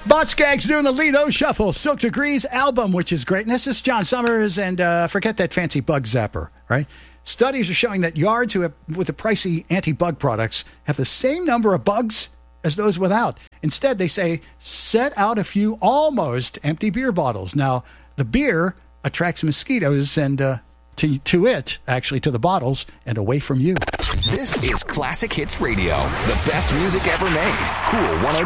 Bot Skaggs doing the Lido Shuffle, Silk Degrees album, which is great. And this is John Summers, and forget that fancy bug zapper, right? Studies are showing that yards with the pricey anti-bug products have the same number of bugs as those without. Instead, they say, set out a few almost empty beer bottles. Now, the beer attracts mosquitoes and to the bottles and away from you. This is Classic Hits Radio, the best music ever made. Cool 102.